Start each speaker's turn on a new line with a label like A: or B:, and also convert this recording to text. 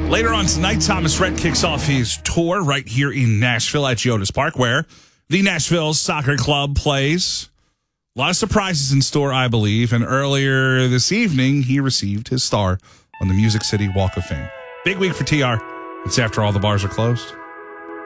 A: Later on tonight, Thomas Rhett kicks off his tour right here in Nashville at Geodis Park, where the Nashville Soccer Club plays. A lot of surprises in store, I believe. And earlier this evening, he received his star on the Music City Walk of Fame. Big week for TR. It's after all the bars are closed.